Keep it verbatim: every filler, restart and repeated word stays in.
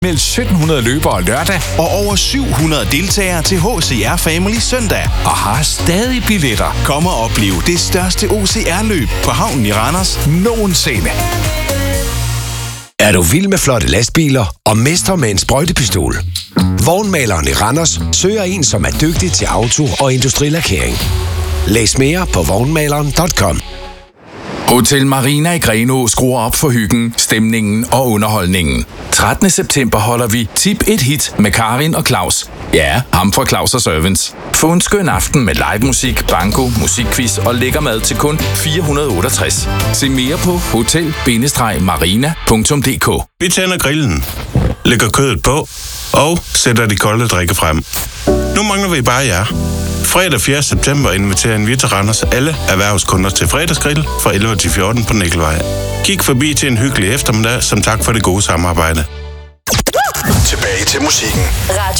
Mellem sytten hundrede løbere lørdag og over syv hundrede deltagere til H C R Family søndag. og har stadig billetter Kom og opleve det største O C R-løb på havnen i Randers. nogensinde. Er du vild med flotte lastbiler og mester med en sprøjtepistol? Vognmaleren i Randers søger en, som er dygtig til auto- og industrilakering. Læs mere på vognmaleren punktum com. Hotel Marina i Grenaa skruer op for hyggen, stemningen og underholdningen. trettende september holder vi Tip et Hit med Karin og Claus. Ja, ham fra Claus og Servants. Få en skøn aften med live musik, banko, musikquiz og lækker mad til kun fire hundrede og otteogtres. Se mere på hotel bindestreg marina punktum d k. Vi tænder grillen, lægger kødet på og sætter de kolde drikke frem. Nu mangler vi bare jer. Fredag fjerde september inviterer vi til Randers alle erhvervskunder til fredagsgrill fra elleve til fjorten på Nikkelvej. Kig forbi til en hyggelig eftermiddag som tak for det gode samarbejde. Tilbage til musikken. Radio